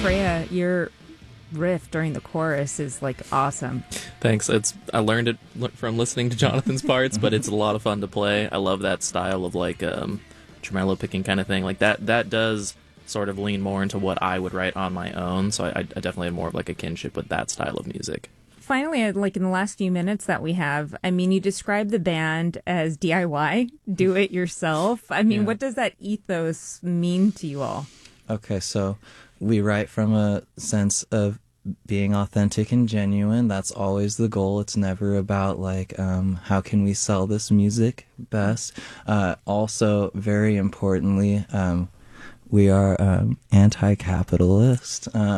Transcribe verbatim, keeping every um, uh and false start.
Freya, your riff during the chorus is like awesome. Thanks. It's I learned it from listening to Jonathan's parts, but it's a lot of fun to play. I love that style of like um, tremolo picking kind of thing. Like that that does sort of lean more into what I would write on my own. So I, I definitely have more of like a kinship with that style of music. Finally, like in the last few minutes that we have, I mean, you describe the band as D I Y, do it yourself. I mean, Yeah. what does that ethos mean to you all? Okay, so we write from a sense of being authentic and genuine. That's always the goal. It's never about like um, how can we sell this music best. Uh, also, very importantly, um, we are um, anti-capitalist. Um,